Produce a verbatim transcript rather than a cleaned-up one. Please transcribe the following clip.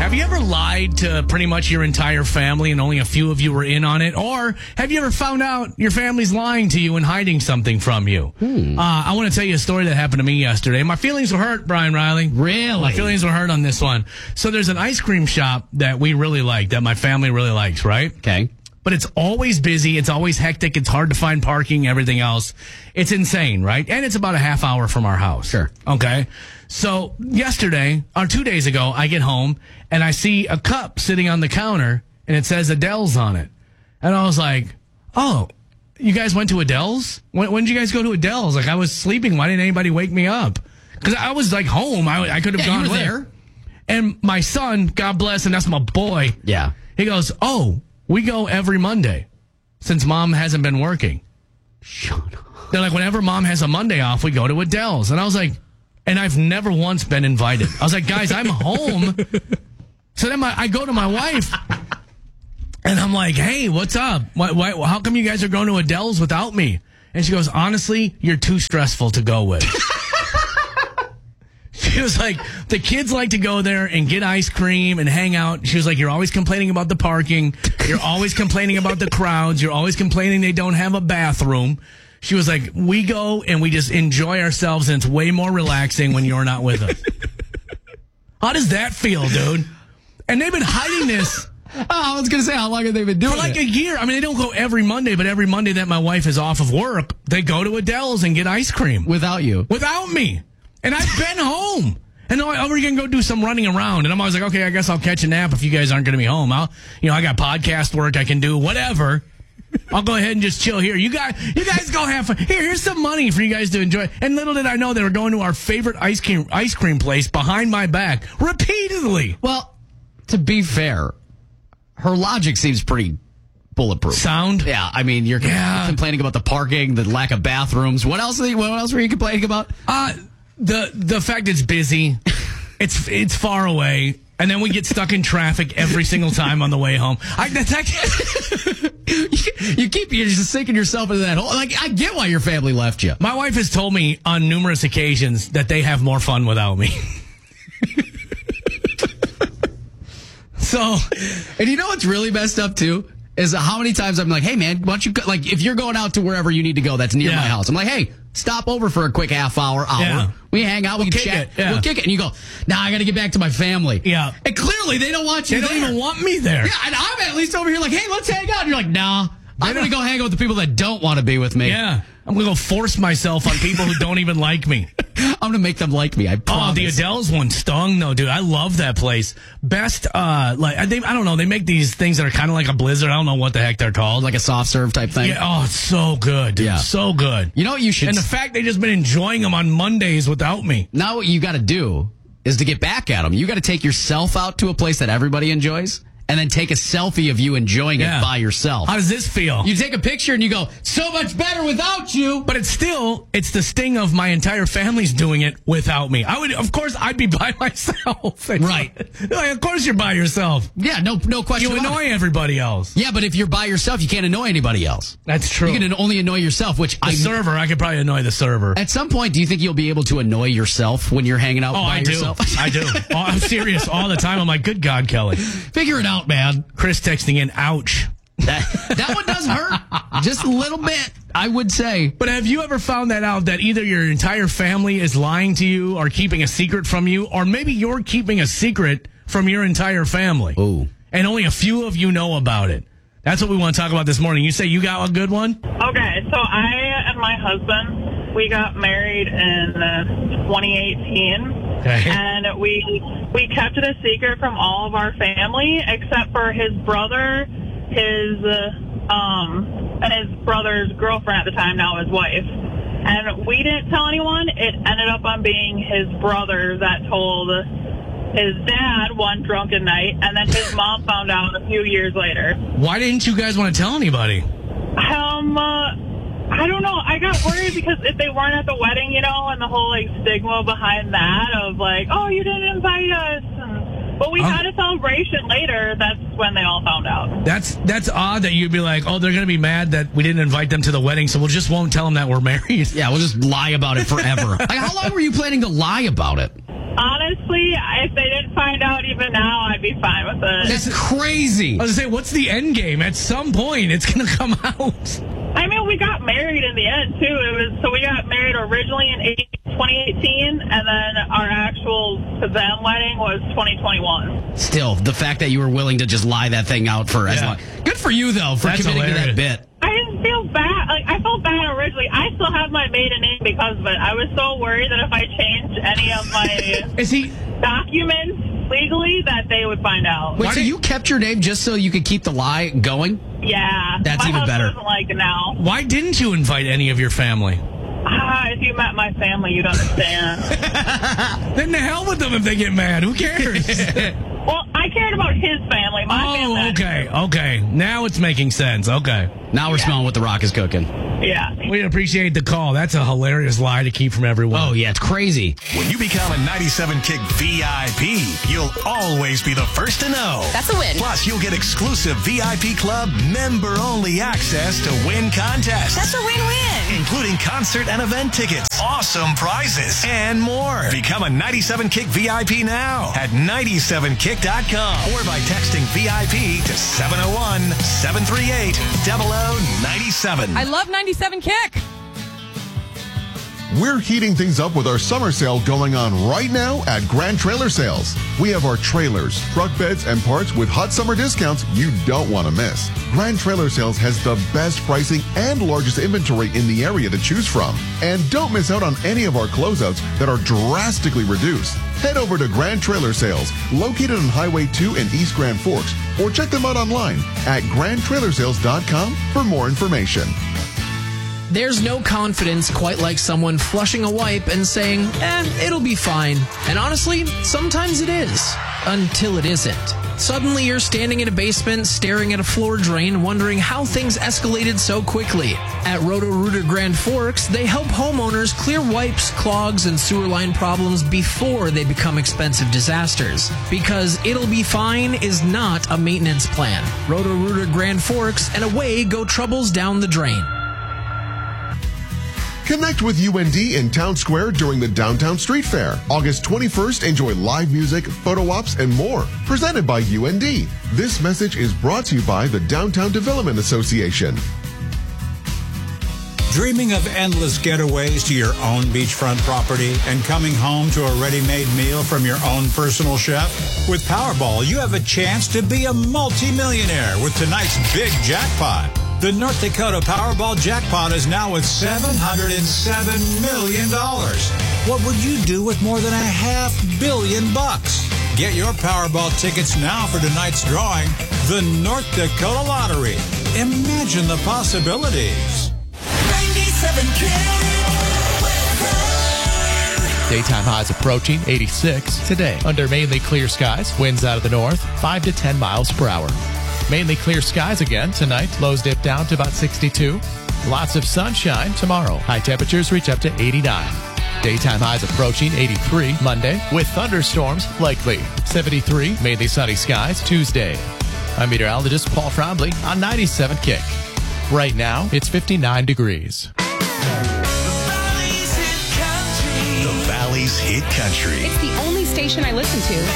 Have you ever lied to pretty much your entire family and only a few of you were in on it? Or have you ever found out your family's lying to you and hiding something from you? Hmm. Uh, I want to tell you a story that happened to me yesterday. My feelings were hurt, Brian Riley. Really? My feelings were hurt on this one. So there's an ice cream shop that we really like, that my family really likes, right? Okay. But it's always busy. It's always hectic. It's hard to find parking, everything else. It's insane, right? And it's about a half hour from our house. Sure. Okay. So yesterday, or two days ago, I get home and I see a cup sitting on the counter and it says Adele's on it. And I was like, oh, you guys went to Adele's? When, when did you guys go to Adele's? Like, I was sleeping. Why didn't anybody wake me up? Because I was like home. I, I could have yeah, gone you were with. there. And my son, God bless, and that's my boy. Yeah. He goes, oh, we go every Monday since mom hasn't been working. Shut up. They're like, whenever mom has a Monday off, we go to Adele's. And I was like, and I've never once been invited. I was like, guys, I'm home. So then my, I go to my wife and I'm like, hey, what's up? Why, why, how come you guys are going to Adele's without me? And she goes, honestly, you're too stressful to go with. She was like, the kids like to go there and get ice cream and hang out. She was like, you're always complaining about the parking. You're always complaining about the crowds. You're always complaining they don't have a bathroom. She was like, we go and we just enjoy ourselves, and it's way more relaxing when you're not with us. How does that feel, dude? And they've been hiding this. Oh, I was going to say, how long have they been doing For like it? a year. I mean, they don't go every Monday, but every Monday that my wife is off of work, they go to Adele's and get ice cream. Without you. Without me. And I've been home. And they're like, oh, we're going to go do some running around. And I'm always like, okay, I guess I'll catch a nap if you guys aren't going to be home. I'll, you know, I got podcast work I can do, whatever. I'll go ahead and just chill here. You guys, you guys go have fun. Here, here's some money for you guys to enjoy. And little did I know they were going to our favorite ice cream ice cream place behind my back repeatedly. Well, to be fair, her logic seems pretty bulletproof. Sound? Yeah, I mean, you're Yeah. complaining about the parking, the lack of bathrooms. What else? What else were you complaining about? Uh, the the fact it's busy, it's it's far away, and then we get stuck in traffic every single time on the way home. I that's actually, You keep you're just sinking yourself into that hole. Like, I get why your family left you. my wife has told me on numerous occasions that they have more fun without me. So, And you know what's really messed up too? Is how many times I'm like, hey man, why don't you, go, like, if you're going out to wherever you need to go that's near Yeah. my house, I'm like, hey, stop over for a quick half hour, hour. Yeah. We hang out, we We'll can kick chat, it, yeah. we'll kick it. And you go, nah, I got to get back to my family. Yeah. And clearly they don't want you they don't there. even want me there. Yeah, and I'm at least over here like, hey, let's hang out. And you're like, nah, I'm going to go hang out with the people that don't want to be with me. Yeah. I'm going to go force myself on people who don't even like me. I'm going to make them like me, I promise. Oh, the Adele's one stung, though, dude. I love that place. Best, uh, like, I, they, I don't know. They make these things that are kind of like a Blizzard. I don't know what the heck they're called. Like a soft serve type thing. Yeah, oh, it's so good, dude. Yeah. So good. You know what you should... And the fact they just been enjoying them on Mondays without me. Now what you got to do is to get back at them. You got to take yourself out to a place that everybody enjoys and then take a selfie of you enjoying Yeah. it by yourself. How does this feel? You take a picture and you go, so much better without you. But it's still, it's the sting of my entire family's doing it without me. I would, of course, I'd be by myself. Right. Like, of course you're by yourself. Yeah, no no question You about annoy it. everybody else. Yeah, but if you're by yourself, you can't annoy anybody else. That's true. You can only annoy yourself, which the I... server, I could probably annoy the server. At some point, do you think you'll be able to annoy yourself when you're hanging out Oh, by I do. yourself? I do. Oh, I'm serious all the time. I'm like, good God, Kelly. Figure it out, man. Chris texting in, ouch. That, that one does hurt. Just a little bit, I would say. But have you ever found that out, that either your entire family is lying to you or keeping a secret from you, or maybe you're keeping a secret from your entire family? Ooh. And only a few of you know about it. That's what we want to talk about this morning. You say you got a good one? Okay, so I and my husband, we got married in uh, twenty eighteen. Okay. And we we kept it a secret from all of our family except for his brother, his uh, um, and his brother's girlfriend at the time, now his wife. And we didn't tell anyone. It ended up on being his brother that told his dad one drunken night, and then his mom found out a few years later. Why didn't you guys want to tell anybody? Um, uh, I don't know. I got worried because if they weren't at the wedding, you know, and the whole, like, stigma behind that of, like, oh, you didn't invite us. And, but we Um, had a celebration later. That's when they all found out. That's that's odd that you'd be like, oh, they're going to be mad that we didn't invite them to the wedding, so we'll just won't tell them that we're married. Yeah, we'll just lie about it forever. Like, how long were you planning to lie about it? Honestly, if they didn't find out even now, I'd be fine with it. That's crazy. I was going to say, what's the end game? At some point, it's going to come out. I mean, we got married in the end, too. It was so we got married originally in twenty eighteen, and then our actual to them wedding was twenty twenty-one. Still, the fact that you were willing to just lie that thing out for as Yeah. long. Good for you, though, for That's committing hilarious. to that bit. I didn't feel bad. Like, I felt bad originally. I still have my maiden name because of it. I was so worried that if I changed any of my Is he... documents legally, that they would find out. Wait, so you kept your name just so you could keep the lie going? Yeah. That's my even husband better. doesn't like it now. Why didn't you invite any of your family? Ah, if you met my family, you'd understand. Then the hell with them if they get mad. Who cares? Well, I cared about his family. My Oh, family. okay, okay. Now it's making sense. Okay. Now we're smelling what the Rock is cooking. Yeah. We appreciate the call. That's a hilarious lie to keep from everyone. Oh, yeah, it's crazy. When you become a ninety-seven Kick V I P, you'll always be the first to know. That's a win. Plus, you'll get exclusive V I P Club member-only access to win contests. That's a win-win. Including concert and event tickets, awesome prizes, and more. Become a ninety-seven Kick V I P now at ninety-seven kick dot com or by texting V I P to seven oh one, seven three eight, zero zero nine seven. I love ninety-seven Kick. We're heating things up with our summer sale going on right now at Grand Trailer Sales. We have our trailers, truck beds, and parts with hot summer discounts you don't want to miss. Grand Trailer Sales has the best pricing and largest inventory in the area to choose from. And don't miss out on any of our closeouts that are drastically reduced. Head over to Grand Trailer Sales, located on Highway two in East Grand Forks, or check them out online at grand trailer sales dot com for more information. There's no confidence quite like someone flushing a wipe and saying, eh, it'll be fine. And honestly, sometimes it is. Until it isn't. Suddenly you're standing in a basement, staring at a floor drain, wondering how things escalated so quickly. At Roto-Rooter Grand Forks, they help homeowners clear wipes, clogs, and sewer line problems before they become expensive disasters. Because it'll be fine is not a maintenance plan. Roto-Rooter Grand Forks, and away go troubles down the drain. Connect with U N D in Town Square during the Downtown Street Fair. August twenty-first, enjoy live music, photo ops, and more. Presented by U N D. This message is brought to you by the Downtown Development Association. Dreaming of endless getaways to your own beachfront property and coming home to a ready-made meal from your own personal chef? With Powerball, you have a chance to be a multimillionaire with tonight's big jackpot. The North Dakota Powerball jackpot is now at seven hundred seven million dollars. What would you do with more than a half billion bucks? Get your Powerball tickets now for tonight's drawing, the North Dakota Lottery. Imagine the possibilities. ninety-seven Daytime highs approaching eighty-six today. Under mainly clear skies, winds out of the north, five to ten miles per hour. Mainly clear skies again tonight. Lows dip down to about sixty-two. Lots of sunshine tomorrow. High temperatures reach up to eighty-nine. Daytime highs approaching eighty-three Monday with thunderstorms likely. seventy-three, mainly sunny skies Tuesday. I'm meteorologist Paul Frombley on ninety-seven Kick. Right now, it's fifty-nine degrees. The Valley's Hit Country. It's the only station I listen to.